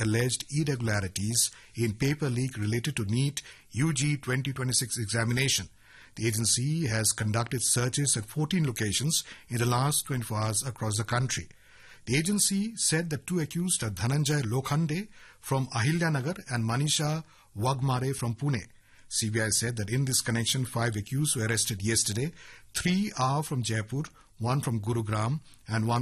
alleged irregularities in paper leak related to NEET UG 2026 examination. The agency has conducted searches at 14 locations in the last 24 hours across the country. The agency said that two accused are Dhananjay Lokhande from Ahilyanagar and Manisha Wagmare from Pune. CBI said that in this connection, 5 accused were arrested yesterday. 3 are from Jaipur, 1 from Gurugram and 1